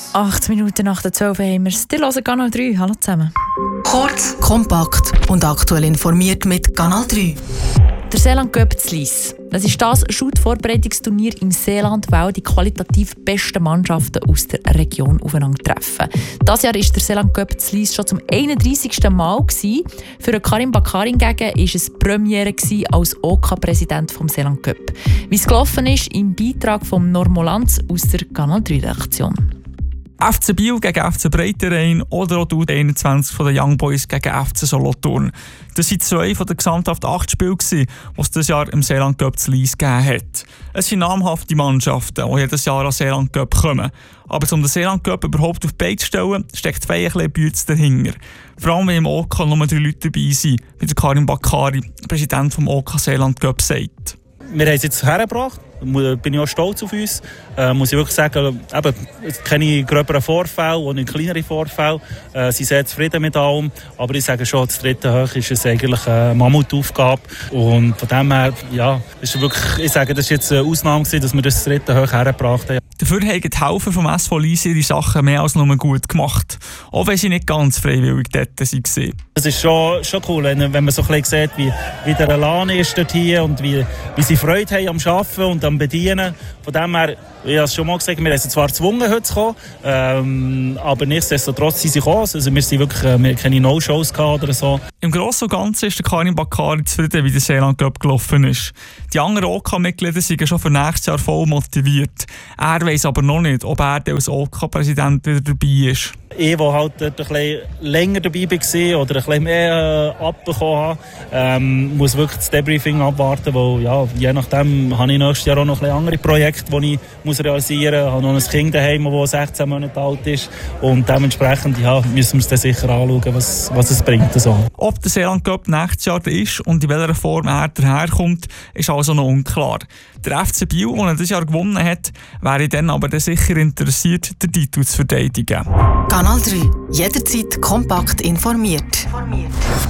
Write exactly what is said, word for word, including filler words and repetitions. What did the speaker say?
Acht Minuten nach der zwölf haben wir es. Die hören Kanal drei. Hallo zusammen. Kurz, kompakt und aktuell informiert mit Kanal drei. Der Seeland Cup zu Lyss. Das ist das Shoot-Vorbereitungsturnier im Seeland, weil die qualitativ besten Mannschaften aus der Region aufeinandertreffen. Dieses Jahr war der Seeland Cup zu Lyss schon zum einunddreißigsten Mal. Für Karim Bakar hingegen war es Premiere als O K-Präsident des Seeland Cup. Wie es gelaufen ist, im Beitrag von Normolanz aus der Kanal drei Redaktion. F C Biel gegen F C Breitenrein oder auch die U einundzwanzig von den Young Boys gegen F C Solothurn. Das waren zwei von den gesamthaft acht Spielen, die es dieses Jahr im Seeland Cup zu Lyss gegeben hat. Es sind namhafte Mannschaften, die jedes Jahr an Seeland Cup kommen. Aber um den Seeland Cup überhaupt auf die Beine zu stellen, steckt zwei ein bisschen Bütze dahinter. Vor allem, wenn im O K nur drei Leute dabei sind, wie der Karim Bakari, Präsident des O K Seeland Cup, sagt. Wir haben es jetzt hergebracht. Bin ich auch stolz auf uns. Äh, muss ich wirklich sagen, eben, keine gröberen Vorfälle und nicht kleinere Vorfälle. Äh, sie sind sehr zufrieden mit allem. Aber ich sage schon, das dritte Hoch ist es eigentlich eine Mammutaufgabe. Und von dem her, ja, ist wirklich, ich sage, das war jetzt eine Ausnahme gewesen, dass wir das dritte Hoch hergebracht haben. Dafür haben die Helfer vom S V Lyss ihre Sachen mehr als nur gut gemacht. Auch wenn sie nicht ganz freiwillig dort waren. Es ist schon, schon cool, wenn, wenn man so ein bisschen sieht, wie, wie der Elan ist dort hier und wie, wie sie Freude haben am Arbeiten und am Bedienen. Von dem her, ich habe es schon mal gesagt, wir haben sie zwar gezwungen, heute zu kommen, ähm, aber nichtsdestotrotz sind sie gekommen. Also wir sind wirklich, wir hatten keine No-Shows oder so. Im Großen und Ganzen ist der Karim Bakari zufrieden, wie der Seeland Cup gelaufen ist. Die anderen O K-Mitglieder sind schon für nächstes Jahr voll motiviert. Er weiss aber noch nicht, ob er als O K-Präsident wieder dabei ist. Ich, der halt dort ein bisschen länger dabei war oder ein bisschen mehr äh, abbekommen habe, ähm, muss wirklich das Debriefing abwarten, weil ja, je nachdem habe ich nächstes Jahr auch noch ein bisschen andere Projekte, die ich muss realisieren muss. Ich habe noch ein Kind daheim, das sechzehn Monate alt ist und dementsprechend ja, müssen wir es dann sicher anschauen, was, was es bringt. Also. Ob der Seeland Cup nächstes Jahr ist und in welcher Form er daherkommt, ist also noch unklar. Der F C Biel, der dieses Jahr gewonnen hat, wäre dann aber dann sicher interessiert, den Titel zu verteidigen. Kanal drei. Jederzeit kompakt informiert.